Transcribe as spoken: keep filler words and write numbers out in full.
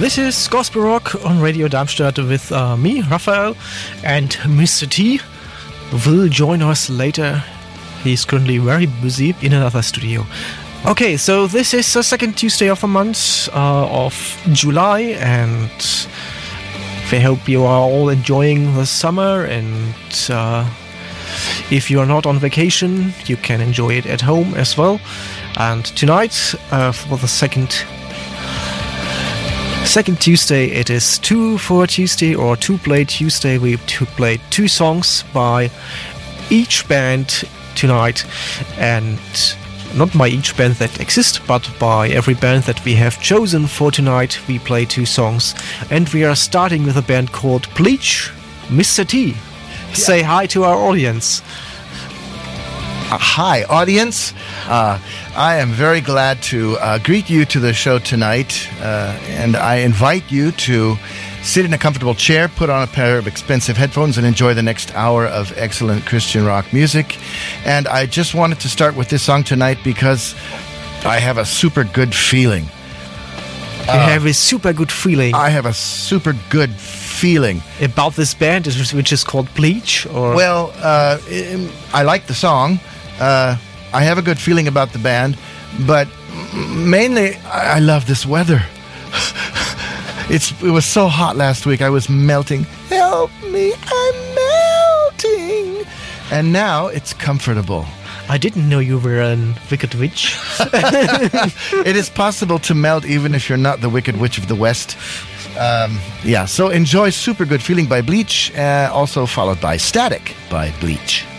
This is Gospel Rock on Radio Darmstadt with uh, me, Raphael, and Mister T will join us later. He's currently very busy in another studio. Okay, so this is the second Tuesday of the month uh, of July, and we hope you are all enjoying the summer, and uh, if you are not on vacation, you can enjoy it at home as well. And tonight, uh, for the second Second Tuesday, it is two for Tuesday or two play Tuesday. We to play two songs by each band tonight, and not by each band that exists, but by every band that we have chosen for tonight. We play two songs, and we are starting with a band called Bleach. Mister T, yeah. Say hi to our audience. Uh, hi, audience. Uh, I am very glad to uh, greet you to the show tonight, uh, and I invite you to sit in a comfortable chair, put on a pair of expensive headphones, and enjoy the next hour of excellent Christian rock music. And I just wanted to start with this song tonight because I have a super good feeling. You uh, have a super good feeling. I have a super good feeling. About this band, which is called Bleach? Or? Well, uh, I like the song. Uh, I have a good feeling about the band, but mainly I love this weather. it's It was so hot last week. I was melting. Help me, I'm melting. And now it's comfortable. I didn't know you were a Wicked Witch. It is possible to melt even if you're not the Wicked Witch of the West. Um, yeah, so enjoy Super Good Feeling by Bleach, uh, also followed by Static by Bleach.